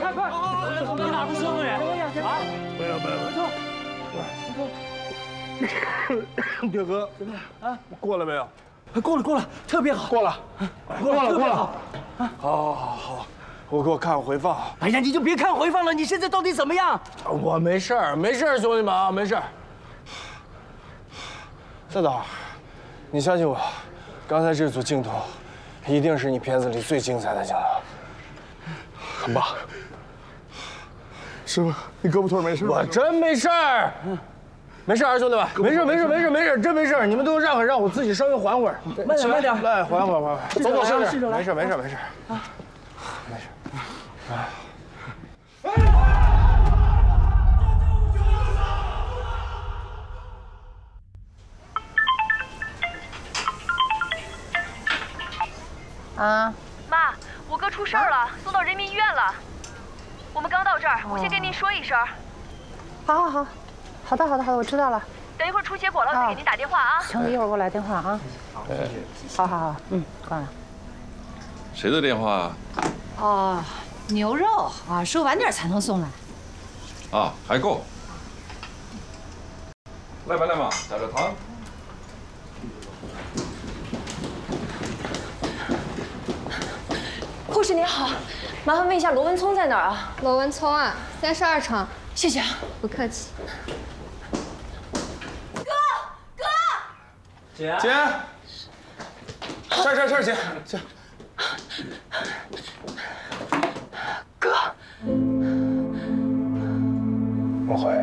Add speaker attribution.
Speaker 1: 快快！你哪不舒服呀？啊？
Speaker 2: 没有。铁哥，怎么样啊？过了没有？
Speaker 1: 过了，特别好。
Speaker 2: 过了。好，我给我看回放。
Speaker 1: 哎呀，你就别看回放了，你现在到底怎么样？
Speaker 2: 我没事儿，兄弟们啊，没事儿。大导，你相信我，刚才这组镜头，一定是你片子里最精彩的镜头。很棒。师傅，你胳膊腿没事？我真没事儿。没事，兄弟们，没事，真没事。你们都让我自己稍微缓会儿，
Speaker 1: 慢点，
Speaker 2: 来，缓会儿，走，兄弟，没事。啊，没事。
Speaker 3: 啊，
Speaker 4: 妈，我哥出事儿了，送到人民医院了。我们刚到这儿，我先跟您说一声。
Speaker 3: 好的，我知道了。
Speaker 4: 等一会儿出结果了，我再给您打电话啊。
Speaker 3: 行，一会儿给我来电话啊。好，挂了。
Speaker 5: 谁的电话？
Speaker 3: 哦，牛肉啊，说晚点才能送来。
Speaker 5: 啊，还够。来嘛，加点糖。
Speaker 4: 护士您好，麻烦问一下罗文聪在哪儿啊？
Speaker 6: 罗文聪啊，32床。
Speaker 4: 谢谢啊，
Speaker 6: 不客气。
Speaker 4: 哥，
Speaker 2: 姐，这儿姐。
Speaker 4: 哥，
Speaker 2: 梦回。